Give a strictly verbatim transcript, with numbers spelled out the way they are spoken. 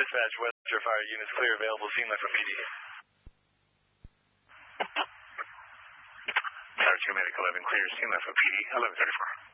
Dispatch, Western Fire units clear, available, scene left for P D. Tower two, Medic eleven, clear, scene left for P D, eleven thirty-four.